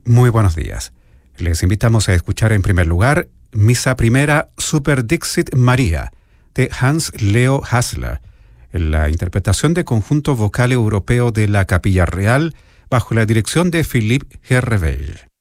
Muy buenos días. Les invitamos a escuchar en primer lugar Misa Primera Super Dixit María de Hans Leo Hasler, en la interpretación de conjunto vocal europeo de la Capilla Real bajo la dirección de Philippe Herreveil.